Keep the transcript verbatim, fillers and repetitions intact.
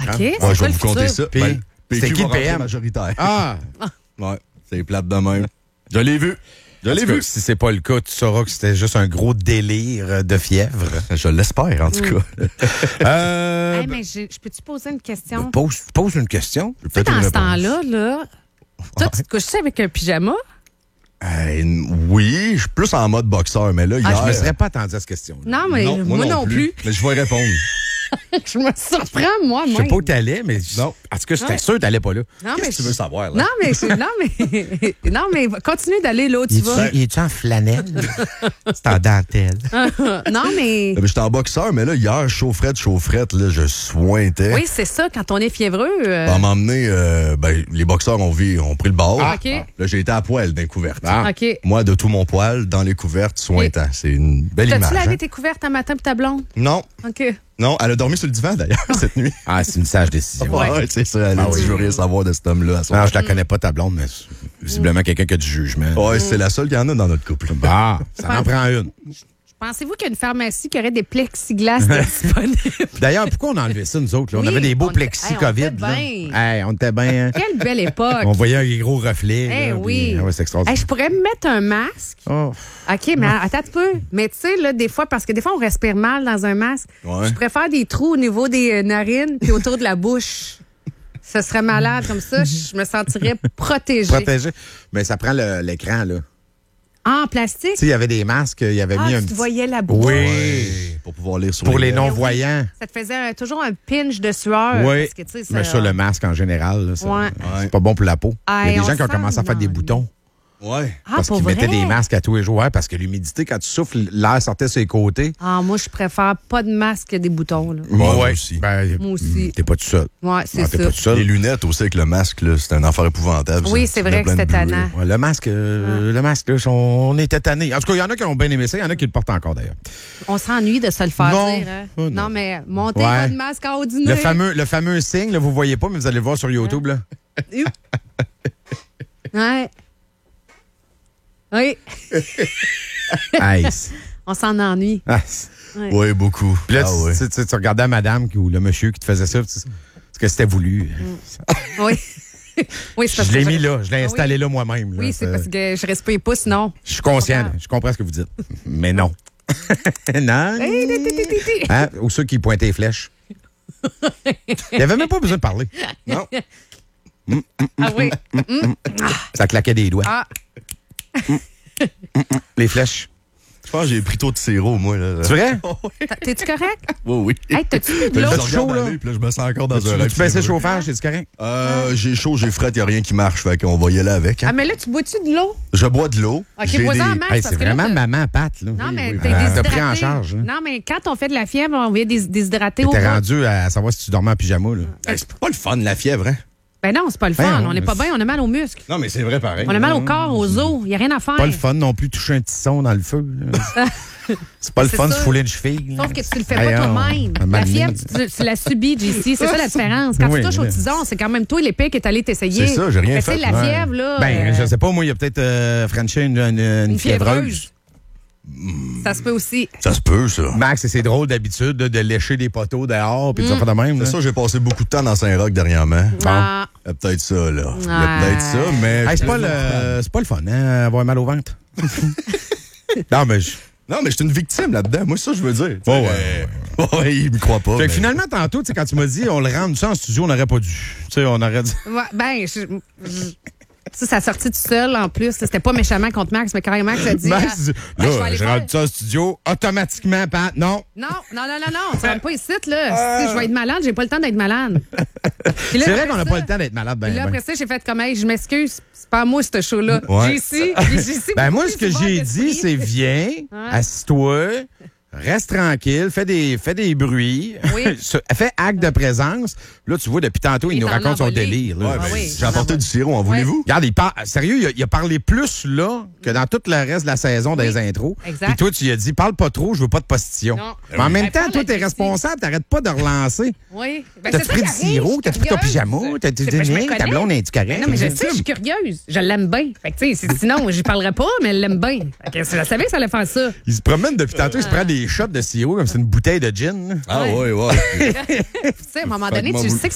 OK. Ouais, C'est je quoi vais le vous compter futur? ça. Puis, Ben, P c'est Q qui va le P M? rentrer majoritaire. Ah! Ouais, c'est plate de même. Je l'ai vu. Je l'ai En tout cas, vu. si c'est pas le cas, tu sauras que c'était juste un gros délire de fièvre. Je l'espère, en tout cas. Euh, Hey, mais j'ai- je peux-tu poser une question? pose, pose une question. Je vais Tu sais, peut-être dans une ce réponse. temps-là, là, toi, tu te couches avec un pyjama? Euh, oui, je suis plus en mode boxeur, mais là, hier... Ah, je me serais pas attendu à cette question. Non, mais moi, non plus. Mais je vais répondre. Je me surprends moi-même. Je sais pas où t'allais, mais Non. en tout cas, j'étais Ouais. sûr que t'allais pas là. Non, Qu'est-ce mais que tu veux savoir, là? Non, mais, je- non, mais, non, mais continue d'aller là où tu vas. Il est-tu en flanelle? C'est en dentelle. Non, mais. Euh, J'étais en boxeur, mais là, hier, chaufferette, chaufferette, là, je sointais. Oui, c'est ça, quand on est fiévreux. euh, On m'a emmené, euh, ben, les boxeurs ont, vu, ont pris le bord. Ah, OK. Là, j'ai été à poil dans les couvertes. Ah. OK. Moi, de tout mon poil, dans les couvertes, sointant. C'est une belle T'as-tu image. lavé hein? tes couvertes un matin pour ta blonde? Non, OK. non, elle a dormi sur le divan, d'ailleurs, cette nuit. Ah, c'est une sage décision. Ouais, ouais, c'est ça. Elle a Ah dit, oui. je veux rien savoir de cet homme-là. à son- Non, je la connais pas, ta blonde, mais c'est visiblement quelqu'un qui a du jugement. Ouais, c'est la seule qu'il y en a dans notre couple. Ah, ça en prend une. Pensez-vous qu'il y a une pharmacie qui aurait des plexiglas disponibles? D'ailleurs, pourquoi on a enlevé ça, nous autres? là? On Oui, avait des beaux on- plexi hey, on COVID. était là. bien. Hey, on était bien. Quelle belle époque! On voyait un gros reflet. Eh là, oui. puis- ah ouais, c'est extraordinaire. Hey, je pourrais me mettre un masque. Oh. OK, mais attends un peu. Mais tu sais, là, des fois, parce que des fois, on respire mal dans un masque. Ouais. Je préfère des trous au niveau des euh, narines puis autour de la bouche. Ce serait malade comme ça. Je me sentirais protégée. Protégé. Mais ça prend le- l'écran, là. Ah, en plastique? Tu sais, il y avait des masques, il y avait Ah, mis un tu petit... voyais la bouche. Oui. Ouais, pour pouvoir lire sur Pour les lèvres. non-voyants. Ça te faisait un- toujours un pinch de sueur. Oui. Parce que, tu sais, Mais ça- ça, le masque en général, là, ça- Ouais. c'est pas bon pour la peau. Il y a Hey, des on gens qui ont sent commencé à faire des mal. boutons. Ouais. Ah, parce pour qu'ils vrai? mettaient des masques à tous les jours. Ouais, parce que l'humidité, quand tu souffles, l'air sortait sur les côtés. Ah, moi, je préfère pas de masque que des boutons. Là. Ouais, moi aussi. Ben, Moi aussi. T'es pas tout seul. Ouais, c'est Ah, t'es ça. pas tout seul. Les lunettes aussi avec le masque, là, c'était un affaire épouvantable. Oui, ça. c'est Ça vrai venait que plein de c'était buée. tannant. Ouais, le masque, euh, le masque, là, on était tannés. En tout cas, il y en a qui ont bien aimé ça, il y en a qui le portent encore d'ailleurs. On s'ennuie de se le faire Non. dire. Hein? Oh, non. non. mais montez Ouais. votre masque en haut du nez. Le fameux, le fameux signe, là, vous voyez pas, mais vous allez le voir sur YouTube. Là. Ouais. Oui, Hey, c'est- on s'en ennuie. ah, c'est- Ouais. Oui, beaucoup. Puis là, Ah, tu, ouais. tu- tu- tu regardais la madame qui- ou le monsieur qui te faisait ça, puis tu- parce que c'était voulu. Oui. oui, c'est parce Je l'ai que mis là, je l'ai Ah installé oui. là moi-même. là. Oui, c'est Ça- parce que je respire pas sinon. Je suis conscient, là, je comprends ce que vous dites. Mais non. non. Hey, ti, ti, ti, ti, ti. Hein? Ou ceux qui pointaient les flèches. Il n'y avait même pas besoin de parler. Non. Ah oui. Ça claquait des doigts. Ah, Les flèches. Je pense que j'ai pris trop de sirop, moi. Là. C'est vrai? t'as- t'es-tu correct? Oui, oui. Hey, t'as-tu mis de Là, l'eau? je T'as chaud, regarde là? aller, puis là, je me sens encore dans Tu, un tu lac baissais le fiévreux. chauffage, c'est correct? Euh, j'ai chaud, j'ai fret, il n'y a rien qui marche. Fait qu'on va y aller avec. hein. Ah, mais là, tu bois-tu de l'eau? Je bois de l'eau. OK, J'ai bois-en des- en masse. Hey, parce c'est que là, vraiment t'as- maman à patte. Là. Non, mais oui. t'es Elle t'a déshydraté. pris en charge. Là. Non, mais quand on fait de la fièvre, on vient dés- déshydrater au T'es bout. rendu à savoir si tu dormais en pyjama. Là. Hey, c'est pas le fun, la fièvre, hein? Ben non, c'est pas le fun. Ben non, on n'est pas mais bien, on a mal aux muscles. Non, mais c'est vrai pareil. On a mal au corps, aux os. Il n'y a rien à faire. Pas le fun non plus toucher un tisson dans le feu. là. C'est pas le C'est fun de ça. se fouler une cheville. là. Sauf que tu le fais Hey, pas on- toi-même. un La moment fièvre, donné. tu, tu la subis, J C. C'est ça la différence. Quand Oui, tu touches au mais- tison, c'est quand même toi l'épée qui est allé t'essayer. C'est ça, j'ai rien Mais fait. tu sais, la Ouais. fièvre, là. Ben, euh, je sais pas, moi, il y a peut-être euh, Frenché une, une, une une fiévreuse. fiévreuse. Ça se peut aussi. Ça se peut, ça. Max, c'est drôle d'habitude là, de lécher des poteaux dehors puis de Mm. faire de même. C'est là. ça, j'ai passé beaucoup de temps dans Saint-Roch dernièrement. Ah, Il y a peut-être ça, là. Il y a Ouais. peut-être ça, mais. Hey, c'est pas le c'est pas le fun, hein, avoir mal au ventre. non, mais je... Non, mais je suis une victime là-dedans. Moi, c'est ça, je veux dire. Oh, ouais. Ouais, il me croit pas. Fait que mais- finalement, tantôt, tu sais, quand tu m'as dit on le rentre ça en studio, on n'aurait pas dû. Tu sais, on aurait dit. ouais, ben, je- je- ça, ça a sorti tout seul en plus. C'était pas méchamment contre Max, mais carrément Max a dit. Max, ah, dit, ben, je vais là, aller je faire- rentre ça en studio, automatiquement, Pat. Non. Non, non, non, non, non, tu rentres pas ici, là. Si je vais être malade, j'ai pas le temps d'être malade. Puis là, C'est vrai après qu'on n'a ça- pas le temps d'être malade. Ben, Puis là, ben. après ça, j'ai fait comme, hey, je m'excuse, c'est pas à moi, ce show-là. Ouais. J'ai ici, j'ai ici. Ben, beaucoup moi, ce que plus fort j'ai d'esprit. dit, c'est viens, assis-toi, reste tranquille, fais des, fais des bruits, Oui. Se- fais acte de présence. Là, tu vois, depuis tantôt, il, Il nous t'en raconte a son envolé. délire. Là. Ouais, Ah ben, oui. j'ai apporté du sirop, en voulez-vous? Regarde, il par... sérieux, il a, il a parlé plus là que dans tout le reste de la saison des Oui, intros. exact. Puis toi, tu lui as dit, parle pas trop, je veux pas de postillon. Non. Mais en même Ben, temps, parle toi, à t'es Jessie. responsable, t'arrêtes pas de relancer. Oui. Ben, T'as-tu c'est ça pris qui du arrive, sirop? je suis T'as-tu pris ton curieuse. pyjama? T'as-tu C'est- ben, je me dîné? Ta connais. blonde, es-tu correcte? Ben non, mais je sais, je suis curieuse. Je l'aime bien. Fait que, tu sais, c'est- sinon, j'y parlerais pas, mais elle l'aime bien. Fait que je savais que ça allait faire ça. Il se promène depuis tantôt, il se prend des shots de sirop comme c'est une bouteille de gin. Ah, Ouais. ouais, ouais. Tu sais, à un moment donné, tu Fait que sais moi, que